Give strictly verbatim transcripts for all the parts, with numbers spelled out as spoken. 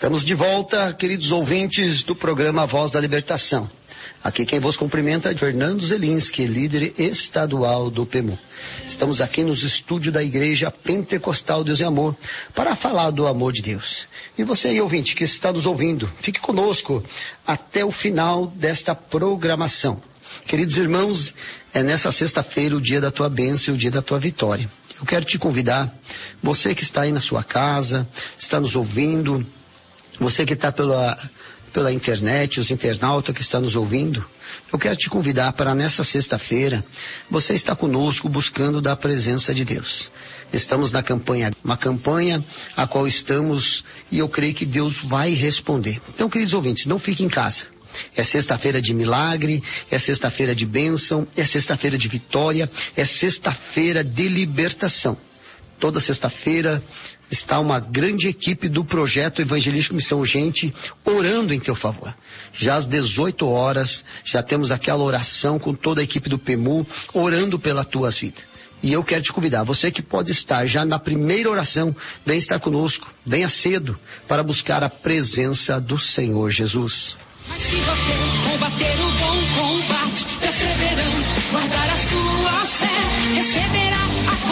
Estamos de volta, queridos ouvintes do programa Voz da Libertação. Aqui quem vos cumprimenta é Fernando Zelinski, líder estadual do P E M U. Estamos aqui nos estúdios da Igreja Pentecostal Deus e Amor para falar do amor de Deus. E você aí, ouvinte, que está nos ouvindo, fique conosco até o final desta programação. Queridos irmãos, é nessa sexta-feira o dia da tua bênção e o dia da tua vitória. Eu quero te convidar, você que está aí na sua casa, está nos ouvindo, você que está pela, pela internet, os internautas que estão nos ouvindo, eu quero te convidar para nessa sexta-feira, você está conosco buscando da presença de Deus. Estamos na campanha, uma campanha a qual estamos e eu creio que Deus vai responder. Então, queridos ouvintes, não fiquem em casa. É sexta-feira de milagre, é sexta-feira de bênção, é sexta-feira de vitória, é sexta-feira de libertação. Toda sexta-feira está uma grande equipe do Projeto Evangelístico Missão Urgente orando em teu favor. Já às dezoito horas, já temos aquela oração com toda a equipe do P E M U orando pela tua vida. E eu quero te convidar, você que pode estar já na primeira oração, vem estar conosco, venha cedo para buscar a presença do Senhor Jesus. Mas se você combater o bom combate, perseverando, guardar a sua fé, receberá a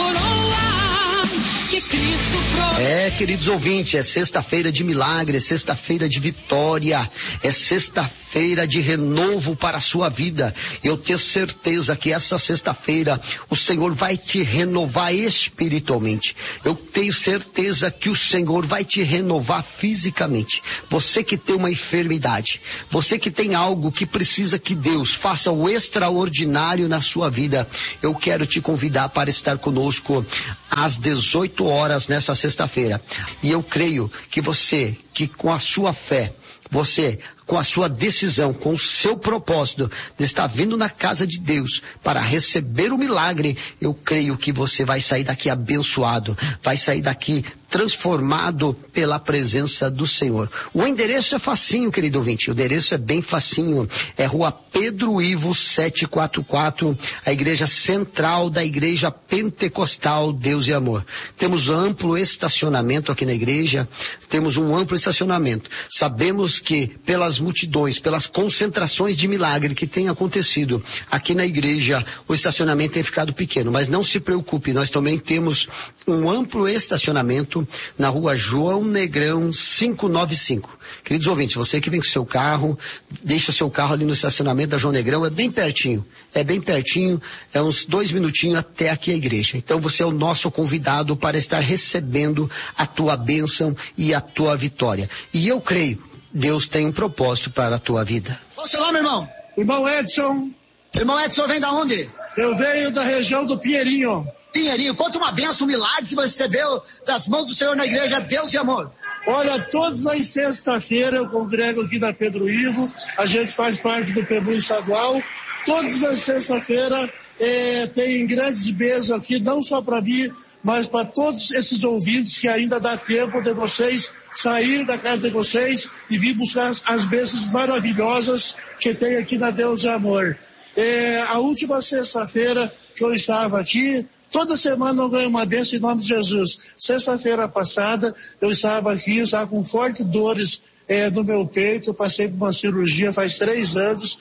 coroa que Cristo promete. É, queridos ouvintes, é sexta-feira de milagre, é sexta-feira de vitória, é sexta-feira de renovo para a sua vida. Eu tenho certeza que essa sexta-feira o Senhor vai te renovar espiritualmente. Eu tenho certeza que o Senhor vai te renovar fisicamente. Você que tem uma enfermidade, você que tem algo que precisa que Deus faça o extraordinário na sua vida, eu quero te convidar para estar conosco às dezoito horas nessa sexta-feira. E eu creio que você, que com a sua fé, você, com a sua decisão, com o seu propósito de estar vindo na casa de Deus para receber o milagre, eu creio que você vai sair daqui abençoado, vai sair daqui transformado pela presença do Senhor. O endereço é facinho, querido ouvinte, o endereço é bem facinho, é Rua Pedro Ivo setecentos e quarenta e quatro, a igreja central da Igreja Pentecostal Deus e Amor. Temos amplo estacionamento aqui na igreja, temos um amplo estacionamento. Sabemos que pelas multidões, pelas concentrações de milagre que tem acontecido aqui na igreja, o estacionamento tem ficado pequeno, mas não se preocupe, nós também temos um amplo estacionamento na Rua João Negrão quinhentos e noventa e cinco. Queridos ouvintes, você que vem com seu carro, deixa o seu carro ali no estacionamento da João Negrão, é bem pertinho, é bem pertinho, é uns dois minutinhos até aqui a igreja. Então você é o nosso convidado para estar recebendo a tua bênção e a tua vitória. E eu creio, Deus tem um propósito para a tua vida. Qual o seu nome, irmão? Irmão Edson. Irmão Edson, vem da onde? Eu venho da região do Pinheirinho. Pinheirinho, conta uma bênção, um milagre que você recebeu das mãos do Senhor na igreja Deus e Amor. Olha, todas as sextas-feiras eu congrego aqui da Pedro Ivo, a gente faz parte do P E M U estadual. Todas as sextas-feiras eh, tem grandes bênçãos aqui, não só para mim, mas para todos esses ouvintes que ainda dá tempo de vocês sair da casa de vocês e vir buscar as, as bênçãos maravilhosas que tem aqui na Deus e Amor. É, a última sexta-feira que eu estava aqui, toda semana eu ganho uma bênção em nome de Jesus. Sexta-feira passada eu estava aqui, eu estava com fortes dores é, no meu peito, eu passei por uma cirurgia faz três anos,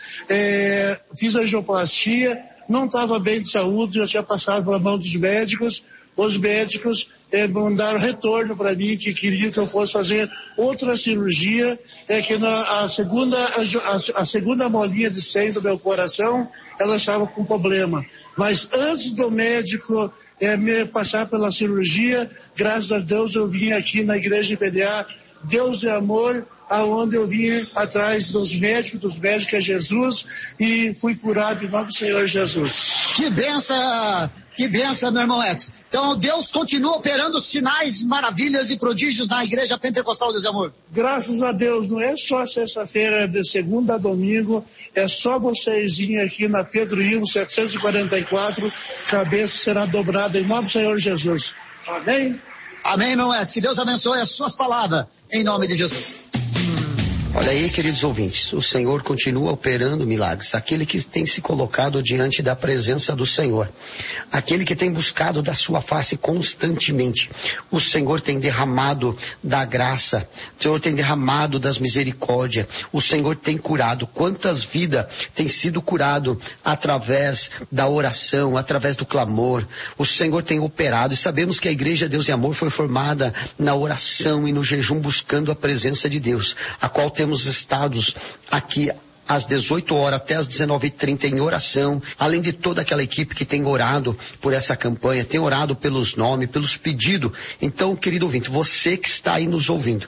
é, fiz angioplastia, não estava bem de saúde, eu tinha passado pela mão dos médicos. Os médicos eh, mandaram retorno para mim, que queriam que eu fosse fazer outra cirurgia, é que na, a, segunda, a, a segunda molinha de seio do meu coração, ela estava com problema. Mas antes do médico eh, me passar pela cirurgia, graças a Deus eu vim aqui na igreja I P D A, Deus é Amor, aonde eu vim atrás dos médicos, dos médicos que é Jesus, e fui curado em nome do Senhor Jesus. Que benção, que benção, meu irmão Edson. Então Deus continua operando sinais, maravilhas e prodígios na igreja Pentecostal Deus e Amor. Graças a Deus, não é só sexta-feira, de segunda a domingo, é só vocês virem aqui na Pedro Ivo setecentos e quarenta e quatro, cabeça será dobrada em nome do Senhor Jesus. Amém? Amém, irmão Edson. Que Deus abençoe as suas palavras, em nome de Jesus. Olha aí, queridos ouvintes, o Senhor continua operando milagres. Aquele que tem se colocado diante da presença do Senhor, aquele que tem buscado da sua face constantemente, o Senhor tem derramado da graça, o Senhor tem derramado das misericórdias, o Senhor tem curado. Quantas vidas têm sido curado através da oração, através do clamor? O Senhor tem operado, e sabemos que a Igreja Deus e Amor foi formada na oração e no jejum, buscando a presença de Deus, a qual temos estados aqui às dezoito horas até às dezenove e trinta em oração, além de toda aquela equipe que tem orado por essa campanha, tem orado pelos nomes, pelos pedidos. Então, querido ouvinte, você que está aí nos ouvindo,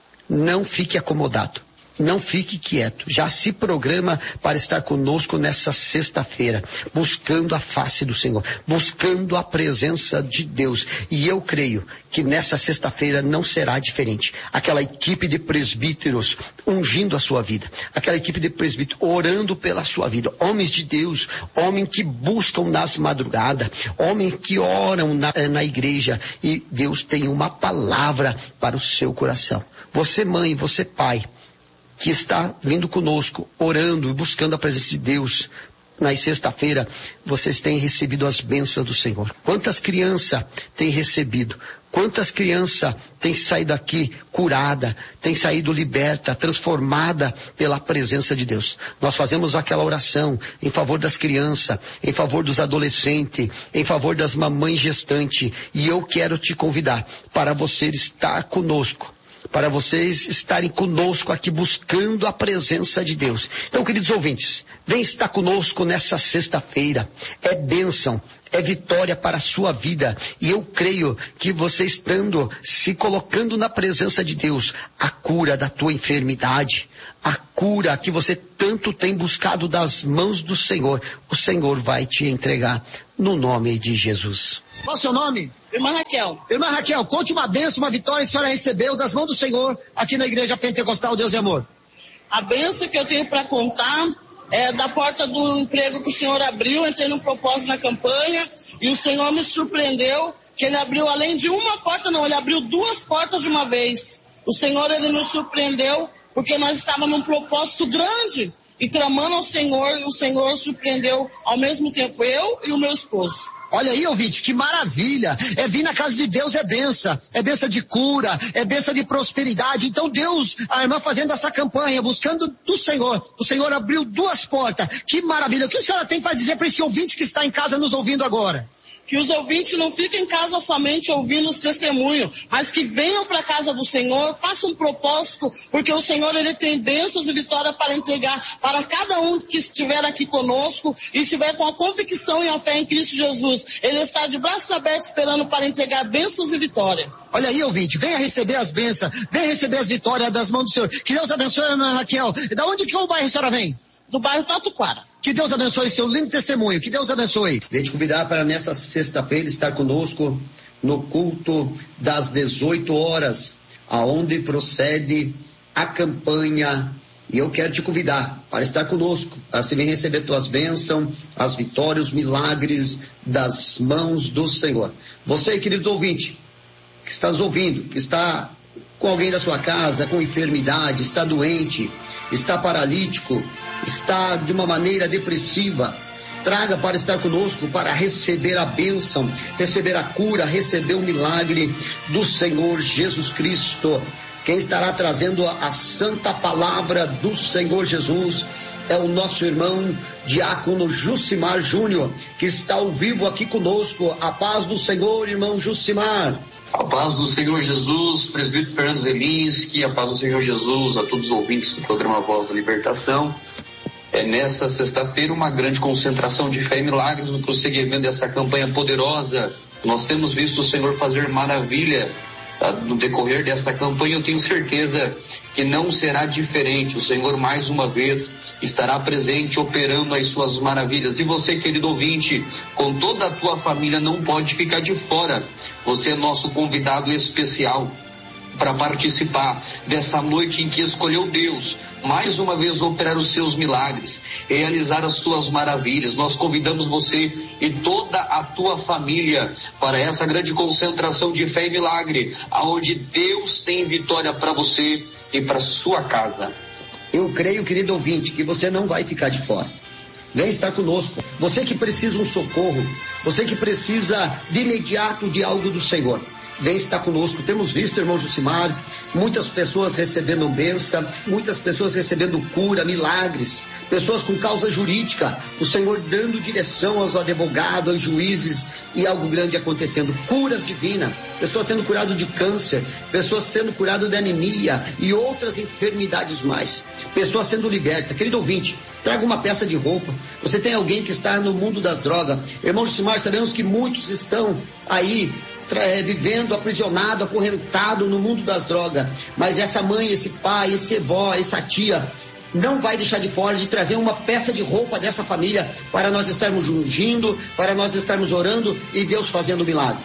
não fique acomodado. Não fique quieto, já se programa para estar conosco nessa sexta-feira, buscando a face do Senhor, buscando a presença de Deus. E eu creio que nessa sexta-feira não será diferente. Aquela equipe de presbíteros ungindo a sua vida, aquela equipe de presbíteros orando pela sua vida, homens de Deus, homens que buscam nas madrugadas, homens que oram na, na igreja, e Deus tem uma palavra para o seu coração. Você mãe, você pai, que está vindo conosco, orando e buscando a presença de Deus, na sexta-feira, vocês têm recebido as bênçãos do Senhor. Quantas crianças têm recebido? Quantas crianças têm saído aqui curada, têm saído liberta, transformada pela presença de Deus? Nós fazemos aquela oração em favor das crianças, em favor dos adolescentes, em favor das mamães gestantes, e eu quero te convidar para você estar conosco, para vocês estarem conosco aqui buscando a presença de Deus. Então, queridos ouvintes, vem estar conosco nessa sexta-feira. É bênção, é vitória para a sua vida. E eu creio que você estando, se colocando na presença de Deus, a cura da tua enfermidade, a cura que você tanto tem buscado das mãos do Senhor, o Senhor vai te entregar no nome de Jesus. Qual o seu nome? Irmã Raquel. Irmã Raquel, conte uma bênção, uma vitória que a senhora recebeu das mãos do Senhor aqui na Igreja Pentecostal Deus e Amor. A bênção que eu tenho para contar é da porta do emprego que o Senhor abriu. Entrei num propósito na campanha e o Senhor me surpreendeu que Ele abriu além de uma porta, não, Ele abriu duas portas de uma vez. O Senhor, Ele nos surpreendeu porque nós estávamos num propósito grande e clamando ao Senhor, e o Senhor surpreendeu ao mesmo tempo eu e o meu esposo. Olha aí, ouvinte, que maravilha. É vir na casa de Deus, é benção. É benção de cura, é benção de prosperidade. Então Deus, a irmã fazendo essa campanha, buscando do Senhor. O Senhor abriu duas portas. Que maravilha. O que a senhora tem para dizer para esse ouvinte que está em casa nos ouvindo agora? Que os ouvintes não fiquem em casa somente ouvindo os testemunhos, mas que venham para a casa do Senhor, façam um propósito, porque o Senhor, Ele tem bênçãos e vitória para entregar para cada um que estiver aqui conosco e estiver com a convicção e a fé em Cristo Jesus. Ele está de braços abertos esperando para entregar bênçãos e vitória. Olha aí, ouvinte, venha receber as bênçãos, venha receber as vitórias das mãos do Senhor. Que Deus abençoe, irmã Raquel. Da onde que é o bairro a senhora vem? Do bairro Tatuquara. Que Deus abençoe seu lindo testemunho. Que Deus abençoe. Venho te convidar para nessa sexta-feira estar conosco no culto das dezoito horas, aonde procede a campanha. E eu quero te convidar para estar conosco, para você vir receber tuas bênçãos, as vitórias, os milagres das mãos do Senhor. Você, querido ouvinte, que está nos ouvindo, que está com alguém da sua casa, com enfermidade, está doente, está paralítico, está de uma maneira depressiva, traga para estar conosco, para receber a bênção, receber a cura, receber o milagre do Senhor Jesus Cristo. Quem estará trazendo a santa palavra do Senhor Jesus é o nosso irmão diácono Jucimar Júnior, que está ao vivo aqui conosco. A paz do Senhor, irmão Jucimar. A paz do Senhor Jesus, presbítero Fernando Zelinski, a paz do Senhor Jesus a todos os ouvintes do programa Voz da Libertação. É nessa sexta-feira uma grande concentração de fé e milagres no prosseguimento dessa campanha poderosa. Nós temos visto o Senhor fazer maravilha, tá? No decorrer dessa campanha. Eu tenho certeza que não será diferente. O Senhor mais uma vez estará presente, operando as suas maravilhas. E você, querido ouvinte, com toda a tua família, não pode ficar de fora. Você é nosso convidado especial para participar dessa noite em que escolheu Deus mais uma vez operar os seus milagres, realizar as suas maravilhas. Nós convidamos você e toda a tua família para essa grande concentração de fé e milagre, aonde Deus tem vitória para você e para sua casa. Eu creio, querido ouvinte, que você não vai ficar de fora. Vem estar conosco. Você que precisa um socorro, você que precisa de imediato de algo do Senhor, vem estar conosco. Temos visto, irmão Jucimar, muitas pessoas recebendo bênção, muitas pessoas recebendo cura, milagres, pessoas com causa jurídica, o Senhor dando direção aos advogados, aos juízes, e algo grande acontecendo, curas divinas, pessoas sendo curadas de câncer, pessoas sendo curadas de anemia e outras enfermidades mais, pessoas sendo libertas. Querido ouvinte, traga uma peça de roupa. Você tem alguém que está no mundo das drogas. Irmão Jucimar, sabemos que muitos estão aí É, vivendo aprisionado, acorrentado no mundo das drogas, mas essa mãe, esse pai, esse avó, essa tia não vai deixar de fora de trazer uma peça de roupa dessa família para nós estarmos ungindo, para nós estarmos orando e Deus fazendo milagre.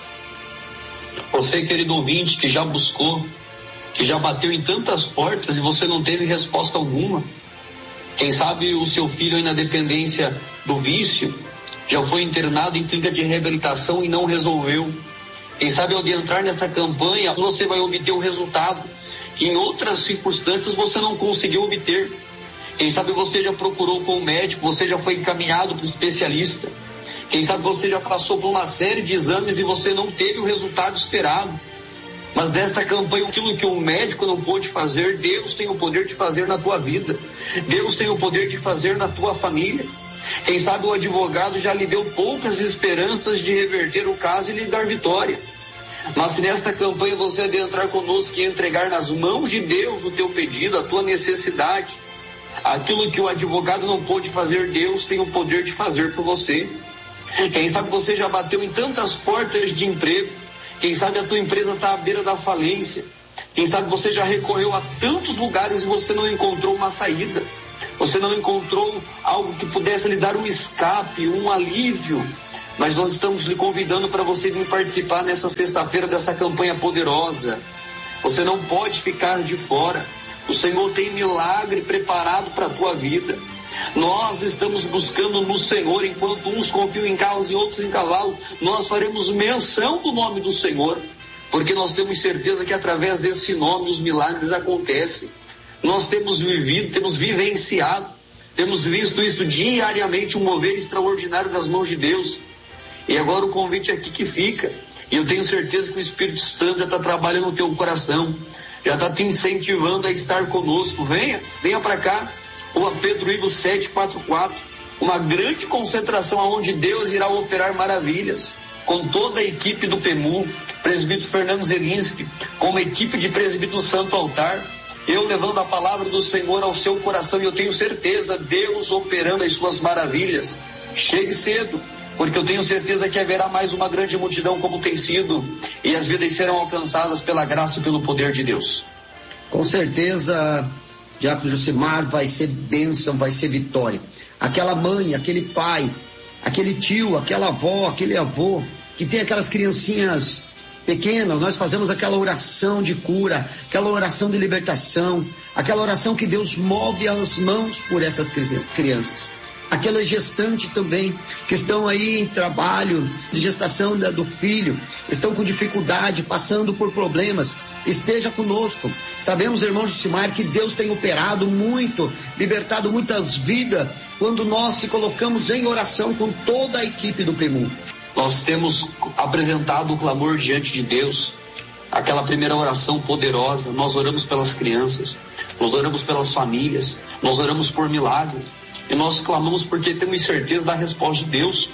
Você, querido ouvinte, que já buscou, que já bateu em tantas portas e você não teve resposta alguma, quem sabe o seu filho aí na dependência do vício já foi internado em clínica de reabilitação e não resolveu. Quem sabe ao entrar nessa campanha você vai obter um resultado que em outras circunstâncias você não conseguiu obter. Quem sabe você já procurou com o médico, você já foi encaminhado para o especialista. Quem sabe você já passou por uma série de exames e você não teve o resultado esperado. Mas desta campanha, aquilo que o médico não pôde fazer, Deus tem o poder de fazer na tua vida. Deus tem o poder de fazer na tua família. Quem sabe o advogado já lhe deu poucas esperanças de reverter o caso e lhe dar vitória. Mas se nesta campanha você adentrar conosco e entregar nas mãos de Deus o teu pedido, a tua necessidade, aquilo que o advogado não pôde fazer, Deus tem o poder de fazer por você. Quem sabe você já bateu em tantas portas de emprego, quem sabe a tua empresa está à beira da falência, quem sabe você já recorreu a tantos lugares e você não encontrou uma saída. Você não encontrou algo que pudesse lhe dar um escape, um alívio. Mas nós estamos lhe convidando para você vir participar nessa sexta-feira dessa campanha poderosa. Você não pode ficar de fora. O Senhor tem milagre preparado para a tua vida. Nós estamos buscando no Senhor, enquanto uns confiam em carros e outros em cavalo, nós faremos menção do nome do Senhor, porque nós temos certeza que através desse nome os milagres acontecem. Nós temos vivido, temos vivenciado, temos visto isso diariamente, um mover extraordinário das mãos de Deus. E agora o convite aqui que fica, e eu tenho certeza que o Espírito Santo já está trabalhando no teu coração, já está te incentivando a estar conosco. Venha, venha para cá, Rua Pedro Ivo sete quatro quatro, uma grande concentração onde Deus irá operar maravilhas, com toda a equipe do P E M U, presbítero Fernando Zelinski, com uma equipe de presbítero do Santo Altar, eu levando a palavra do Senhor ao seu coração, e eu tenho certeza, Deus operando as suas maravilhas. Chegue cedo, porque eu tenho certeza que haverá mais uma grande multidão como tem sido, e as vidas serão alcançadas pela graça e pelo poder de Deus. Com certeza, Diácono Jucimar, vai ser bênção, vai ser vitória. Aquela mãe, aquele pai, aquele tio, aquela avó, aquele avô, que tem aquelas criancinhas pequenas, nós fazemos aquela oração de cura, aquela oração de libertação, aquela oração que Deus move as mãos por essas crianças. Aquela gestante também, que estão aí em trabalho de gestação da, do filho, estão com dificuldade, passando por problemas, esteja conosco. Sabemos, irmão Jucimar, que Deus tem operado muito, libertado muitas vidas, quando nós se colocamos em oração com toda a equipe do P E M U. Nós temos apresentado o clamor diante de Deus, aquela primeira oração poderosa. Nós oramos pelas crianças, nós oramos pelas famílias, nós oramos por milagres, e nós clamamos porque temos certeza da resposta de Deus,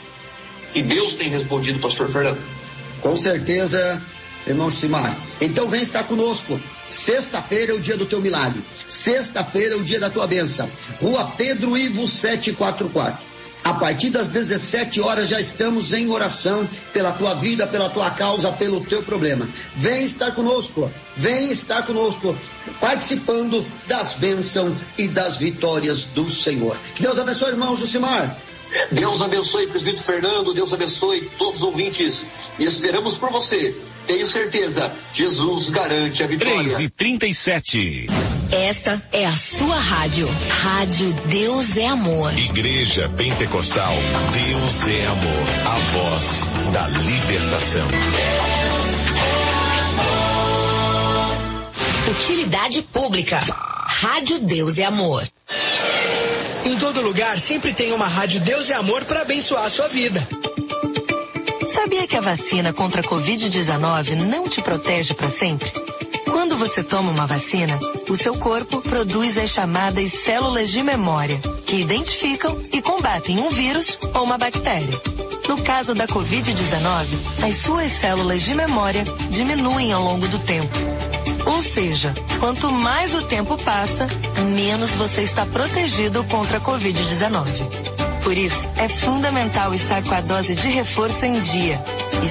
e Deus tem respondido, pastor Fernando. Com certeza, irmão Jucimar. Então vem estar conosco. Sexta-feira é o dia do teu milagre, sexta-feira é o dia da tua bênção. Rua Pedro Ivo sete quatro quatro. A partir das dezessete horas já estamos em oração pela tua vida, pela tua causa, pelo teu problema. Vem estar conosco, vem estar conosco, participando das bênçãos e das vitórias do Senhor. Que Deus abençoe, irmão Jucimar. Deus abençoe, presbítero Fernando, Deus abençoe todos os ouvintes, e esperamos por você. Tenho certeza, Jesus garante a vitória. três e trinta e sete. Esta é a sua rádio. Rádio Deus é Amor. Igreja Pentecostal, Deus é Amor. A voz da libertação. Utilidade pública. Rádio Deus é Amor. Em todo lugar sempre tem uma Rádio Deus é Amor para abençoar a sua vida. Sabia que a vacina contra a covid dezenove não te protege para sempre? Quando você toma uma vacina, o seu corpo produz as chamadas células de memória, que identificam e combatem um vírus ou uma bactéria. No caso da covid dezenove, as suas células de memória diminuem ao longo do tempo. Ou seja, quanto mais o tempo passa, menos você está protegido contra a covid dezenove. Por isso, é fundamental estar com a dose de reforço em dia